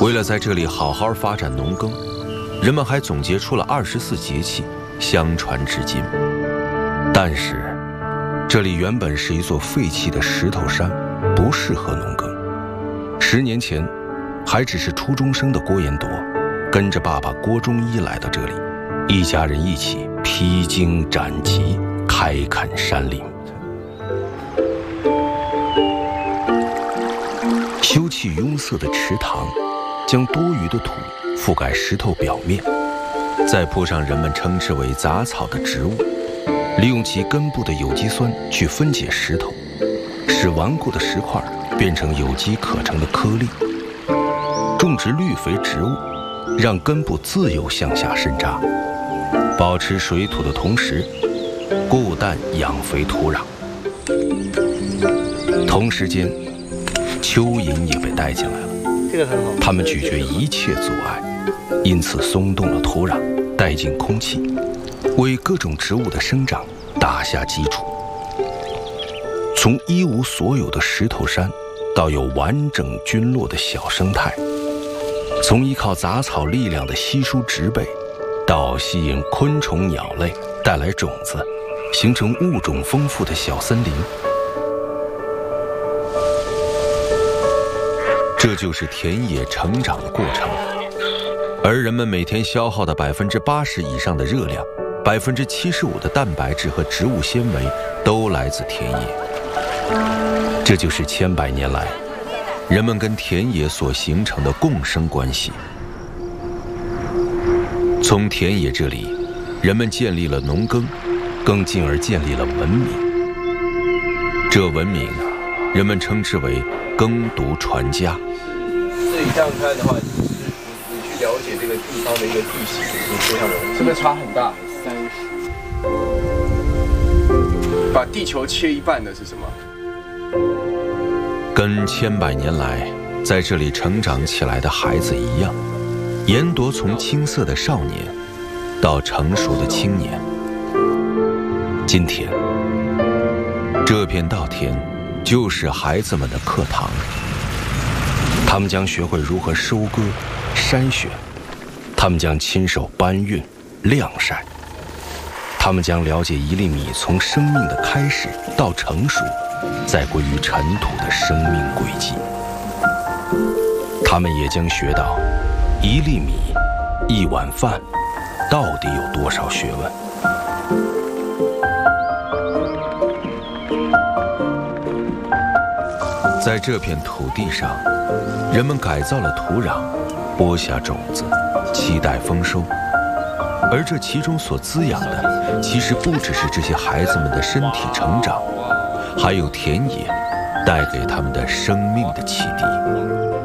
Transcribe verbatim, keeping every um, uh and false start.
为了在这里好好发展农耕，人们还总结出了二十四节气，相传至今。但是，这里原本是一座废弃的石头山，不适合农耕。十年前，还只是初中生的郭延铎，跟着爸爸郭忠一来到这里，一家人一起披荆斩棘，开垦山林。修砌拥塞的池塘，将多余的土覆盖石头表面，再铺上人们称之为杂草的植物，利用其根部的有机酸去分解石头，使顽固的石块变成有机可乘的颗粒。种植绿肥植物，让根部自由向下伸扎，保持水土的同时，固氮养肥土壤。同时间，蚯蚓也被带进来了。 这个很好。 它们拒绝一切阻碍，因此松动了土壤，带进空气，为各种植物的生长打下基础。从一无所有的石头山，到有完整菌落的小生态；从依靠杂草力量的稀疏植被，到吸引昆虫鸟类带来种子，形成物种丰富的小森林。这就是田野成长的过程，而人们每天消耗的百分之八十以上的热量，百分之七十五的蛋白质和植物纤维都来自田野。这就是千百年来人们跟田野所形成的共生关系。从田野这里，人们建立了农耕，更进而建立了文明。这文明，人们称之为耕读传家。 所以这样看的话，你你去了解这个地方的一个地形，你非常容易。这个差很大，三十。把地球切一半的是什么？ 跟千百年来在这里成长起来的孩子一样，延铎从青涩的少年到成熟的青年。今天，这片稻田就是孩子们的课堂。他们将学会如何收割、筛选，他们将亲手搬运、晾晒，他们将了解一粒米从生命的开始到成熟，再归于尘土的生命轨迹。他们也将学到，一粒米、一碗饭，到底有多少学问。在这片土地上，人们改造了土壤，播下种子，期待丰收。而这其中所滋养的，其实不只是这些孩子们的身体成长，还有田野带给他们的生命的启迪。